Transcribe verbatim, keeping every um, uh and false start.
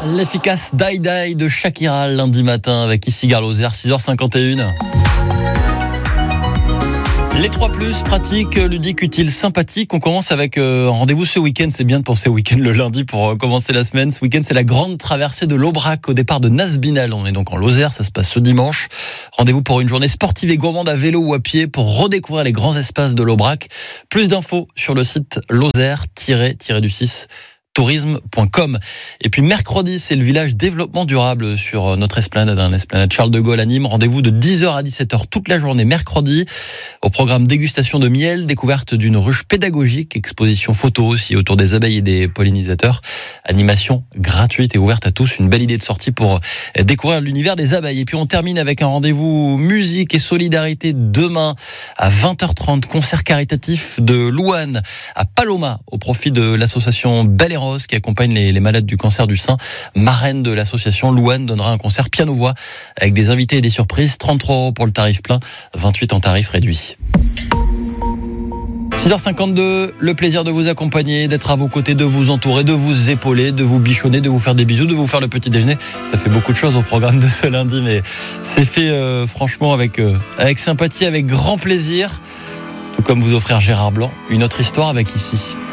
L'efficace Die Die de Shakira lundi matin avec ici Gare Lozère, six heures cinquante et une. Les trois plus, pratiques, ludiques, utiles, sympathiques. On commence avec euh, un rendez-vous ce week-end. C'est bien de penser au week-end le lundi pour euh, commencer la semaine. Ce week-end, c'est la grande traversée de l'Aubrac au départ de Nasbinal. On est donc en Lozère, ça se passe ce dimanche. Rendez-vous pour une journée sportive et gourmande à vélo ou à pied pour redécouvrir les grands espaces de l'Aubrac. Plus d'infos sur le site lozère tiret du six tourisme point com. Et puis mercredi, c'est le village développement durable sur notre esplanade, un esplanade Charles de Gaulle à Nîmes. Rendez-vous de dix heures à dix-sept heures toute la journée mercredi. Au programme dégustation de miel, découverte d'une ruche pédagogique, exposition photo aussi autour des abeilles et des pollinisateurs. Animation gratuite et ouverte à tous. Une belle idée de sortie pour découvrir l'univers des abeilles. Et puis on termine avec un rendez-vous musique et solidarité demain à vingt heures trente. Concert caritatif de Louane à Paloma au profit de l'association Belle et Rose qui accompagne les, les malades du cancer du sein. Marraine de l'association, Louane donnera un concert piano-voix avec des invités et des surprises. trente-trois euros pour le tarif plein, vingt-huit en tarif réduit. six heures cinquante-deux, le plaisir de vous accompagner, d'être à vos côtés, de vous entourer, de vous épauler, de vous bichonner, de vous faire des bisous, de vous faire le petit déjeuner. Ça fait beaucoup de choses au programme de ce lundi, mais c'est fait euh, franchement avec, euh, avec sympathie, avec grand plaisir. Tout comme vous offrir Gérard Blanc, une autre histoire avec ici